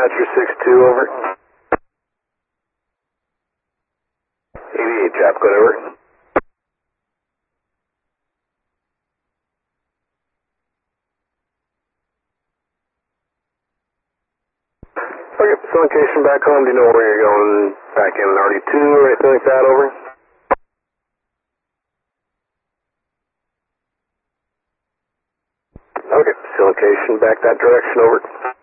Dispatcher 6-2, over. 88, Chap, good, over. Okay, so location back home, do you know where you're going back in RD2 or anything like that, over? Okay, so location back that direction, over.